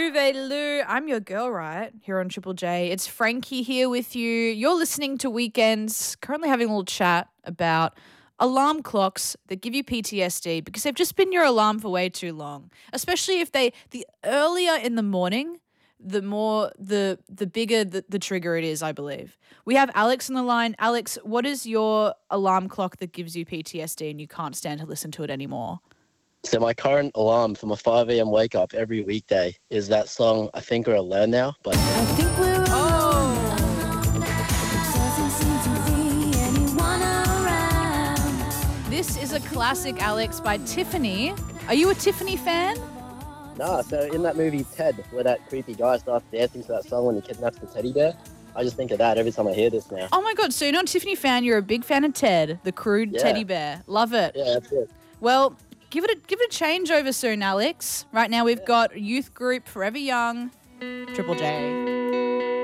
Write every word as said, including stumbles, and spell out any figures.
Lou. I'm your girl, right? Here on Triple J. It's Frankie here with you. You're listening to Weekends, currently having a little chat about alarm clocks that give you P T S D because they've just been your alarm for way too long. Especially if they, the earlier in the morning, the more, the the bigger the, the trigger it is, I believe. We have Alex on the line. Alex, what is your alarm clock that gives you P T S D and you can't stand to listen to it anymore? So my current alarm for my five a.m. wake up every weekday is that song, I Think We're Alone Now. But I think we're Oh. This is a classic, Alex, by Tiffany. Are you a Tiffany fan? nah, so in that movie Ted, where that creepy guy starts dancing to that song when he kidnaps the teddy bear, I just think of that every time I hear this now. Oh my God, so you're not a Tiffany fan, you're a big fan of Ted, the crude Yeah. teddy bear. Love it. Yeah, that's it. Well, give it a give it a change over soon, Alex. Right now we've got youth group Forever Young, Triple J.